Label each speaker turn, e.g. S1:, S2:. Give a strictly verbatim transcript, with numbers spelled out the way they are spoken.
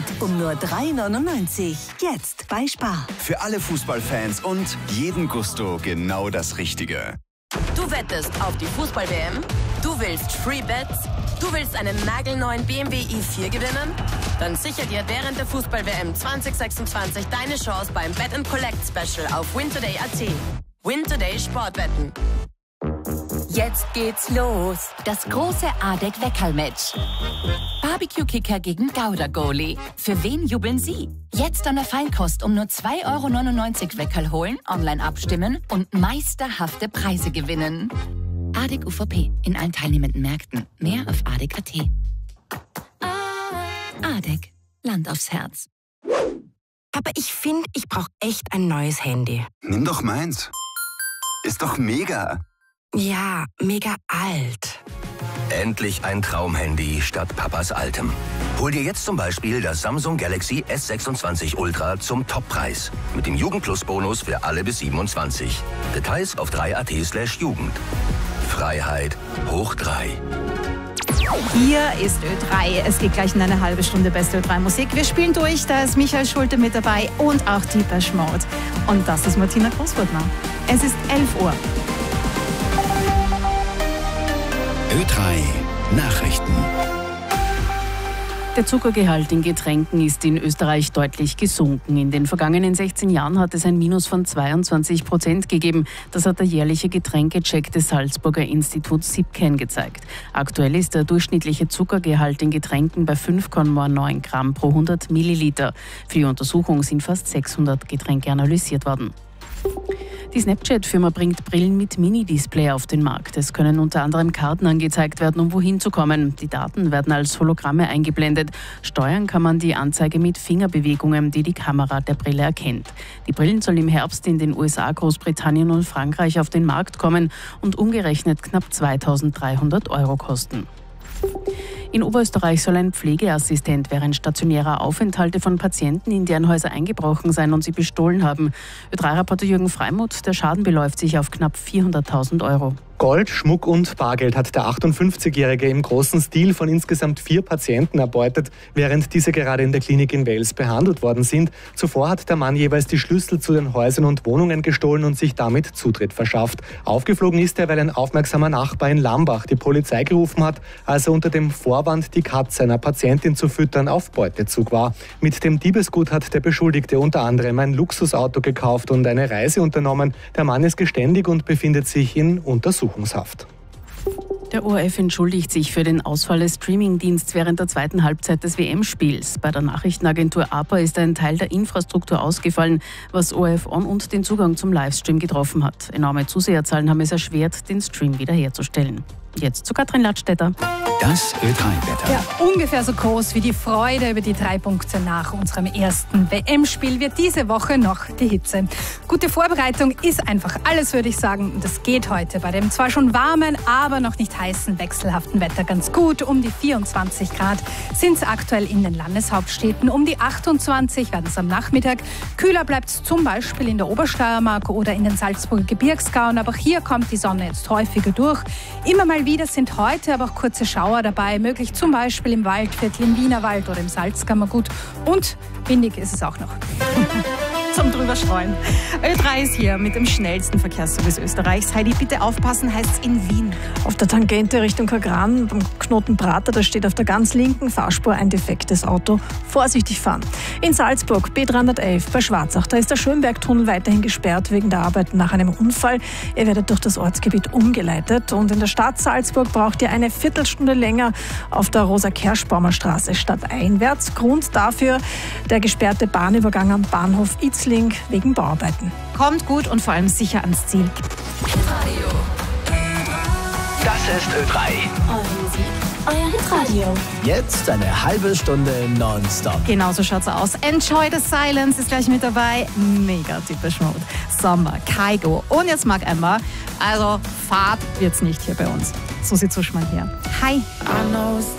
S1: Paket um nur drei neunundneunzig. Jetzt bei Spar.
S2: Für alle Fußballfans und jeden Gusto genau das Richtige.
S3: Du wettest auf die Fußball-W M? Du willst Free Bets? Du willst einen nagelneuen B M W i vier gewinnen? Dann sicher dir während der Fußball-W M zwanzig sechsundzwanzig deine Chance beim Bet and Collect Special auf wintoday punkt at. Wintoday Sportwetten.
S4: Jetzt geht's los. Das große Adek-Weckerl-Match. Barbecue-Kicker gegen Gouda-Goalie. Für wen jubeln Sie? Jetzt an der Feinkost um nur zwei Euro neunundneunzig Weckerl holen, online abstimmen und meisterhafte Preise gewinnen. Adek U V P in allen teilnehmenden Märkten. Mehr auf adek punkt at. Adek. Land aufs Herz.
S5: Aber ich finde, ich brauche echt ein neues Handy.
S2: Nimm doch meins. Ist doch mega.
S5: Ja, mega alt.
S6: Endlich ein Traumhandy statt Papas altem. Hol dir jetzt zum Beispiel das Samsung Galaxy S sechsundzwanzig Ultra zum Toppreis. Mit dem Jugendplus-Bonus für alle bis siebenundzwanzig. Details auf drei punkt at slash Jugend. Freiheit hoch drei.
S7: Hier ist Ö drei. Es geht gleich in eine halbe Stunde beste Ö drei Musik. Wir spielen durch, da ist Michael Schulte mit dabei und auch Depeche Mode. Und das ist Martina Großwurtner. Es ist elf Uhr.
S8: Ö drei Nachrichten.
S9: Der Zuckergehalt in Getränken ist in Österreich deutlich gesunken. In den vergangenen sechzehn Jahren hat es ein Minus von zweiundzwanzig Prozent gegeben. Das hat der jährliche Getränkecheck des Salzburger Instituts SIPCAN gezeigt. Aktuell ist der durchschnittliche Zuckergehalt in Getränken bei fünf Komma neun Gramm pro hundert Milliliter. Für die Untersuchung sind fast sechshundert Getränke analysiert worden. Die Snapchat-Firma bringt Brillen mit Mini-Display auf den Markt. Es können unter anderem Karten angezeigt werden, um wohin zu kommen. Die Daten werden als Hologramme eingeblendet. Steuern kann man die Anzeige mit Fingerbewegungen, die die Kamera der Brille erkennt. Die Brillen sollen im Herbst in den U S A, Großbritannien und Frankreich auf den Markt kommen und umgerechnet knapp zweitausenddreihundert Euro kosten. In Oberösterreich soll ein Pflegeassistent während stationärer Aufenthalte von Patienten in deren Häuser eingebrochen sein und sie bestohlen haben. Ö drei Reporter Jürgen Freimuth, der Schaden beläuft sich auf knapp vierhunderttausend Euro.
S10: Gold, Schmuck und Bargeld hat der achtundfünfzigjährige im großen Stil von insgesamt vier Patienten erbeutet, während diese gerade in der Klinik in Wels behandelt worden sind. Zuvor hat der Mann jeweils die Schlüssel zu den Häusern und Wohnungen gestohlen und sich damit Zutritt verschafft. Aufgeflogen ist er, weil ein aufmerksamer Nachbar in Lambach die Polizei gerufen hat, als er unter dem Vorwand, die Katze einer Patientin zu füttern, auf Beutezug war. Mit dem Diebesgut hat der Beschuldigte unter anderem ein Luxusauto gekauft und eine Reise unternommen. Der Mann ist geständig und befindet sich in Untersuchungshaft.
S9: Der O R F entschuldigt sich für den Ausfall des Streamingdienstes während der zweiten Halbzeit des W M-Spiels. Bei der Nachrichtenagentur A P A ist ein Teil der Infrastruktur ausgefallen, was O R F On und den Zugang zum Livestream getroffen hat. Enorme Zuseherzahlen haben es erschwert, den Stream wiederherzustellen. Jetzt zu Katrin Ladstätter.
S8: Das Ö drei Wetter.
S7: Ja, ungefähr so groß wie die Freude über die drei Punkte nach unserem ersten W M-Spiel wird diese Woche noch die Hitze. Gute Vorbereitung ist einfach alles, würde ich sagen. Und das geht heute bei dem zwar schon warmen, aber noch nicht heißen, wechselhaften Wetter ganz gut. Um die vierundzwanzig Grad sind es aktuell in den Landeshauptstädten. Um die achtundzwanzig werden es am Nachmittag. Kühler bleibt es zum Beispiel in der Obersteiermark oder in den Salzburger Gebirgsgauen. Aber auch hier kommt die Sonne jetzt häufiger durch. Immer mal wieder sind heute aber auch kurze Schauer dabei, möglich zum Beispiel im Waldviertel, im Wienerwald oder im Salzkammergut. Und windig ist es auch noch. Zum drüberstreuen. Ö drei ist hier mit dem schnellsten Verkehrsservice Österreichs. Heidi, bitte aufpassen, heißt es in Wien.
S11: Auf der Tangente Richtung Kagran, beim Knoten Prater, da steht auf der ganz linken Fahrspur ein defektes Auto. Vorsichtig fahren. In Salzburg, B dreihundertelf bei Schwarzach, da ist der Schönbergtunnel weiterhin gesperrt wegen der Arbeiten nach einem Unfall. Ihr werdet durch das Ortsgebiet umgeleitet. Und in der Stadt Salzburg braucht ihr eine Viertelstunde länger auf der Rosa-Kerschbaumer Straße stadteinwärts. Grund dafür der gesperrte Bahnübergang am Bahnhof Itzling wegen Bauarbeiten.
S7: Kommt gut und vor allem sicher ans Ziel.
S8: Das ist Ö drei.
S4: Eure Musik, euer Hitradio.
S8: Jetzt eine halbe Stunde nonstop.
S7: Genau so schaut's aus. Enjoy the Silence ist gleich mit dabei. Mega Depeche Mode. Sommer, Kaigo und jetzt Mark Emma. Also Fahrt wird's nicht hier bei uns. So sieht Suschmann hier. Hi.